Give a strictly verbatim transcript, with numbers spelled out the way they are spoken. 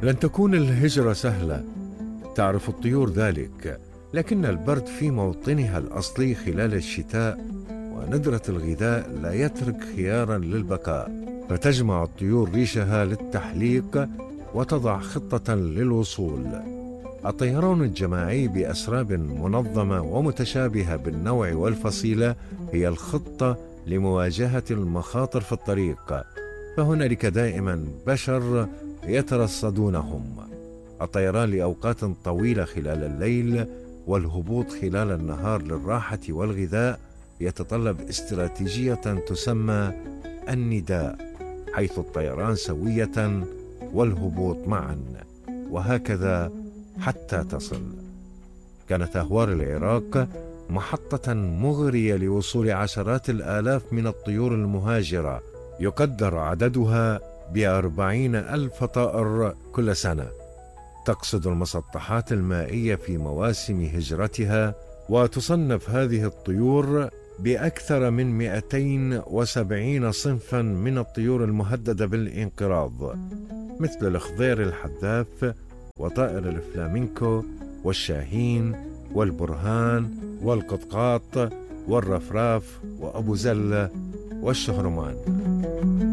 لن تكون الهجرة سهلة، تعرف الطيور ذلك، لكن البرد في موطنها الأصلي خلال الشتاء وندرة الغذاء لا يترك خيارا للبقاء، فتجمع الطيور ريشها للتحليق وتضع خطة للوصول. الطيران الجماعي بأسراب منظمة ومتشابهة بالنوع والفصيلة هي الخطة لمواجهة المخاطر في الطريق، فهنالك دائما بشر يترصدونهم. الطيران لأوقات طويلة خلال الليل والهبوط خلال النهار للراحة والغذاء يتطلب استراتيجية تسمى النداء، حيث الطيران سوية والهبوط معا، وهكذا حتى تصل. كانت أهوار العراق محطة مغرية لوصول عشرات الآلاف من الطيور المهاجرة، يقدر عددها بأربعين ألف طائر كل سنة، تقصد المسطحات المائية في مواسم هجرتها. وتصنف هذه الطيور بأكثر من مئتين وسبعين صنفا من الطيور المهددة بالانقراض، مثل الخضير الحذاف وطائر الفلامينكو والشاهين والبرهان والقطقاط والرفراف وأبو زلة والشهرمان.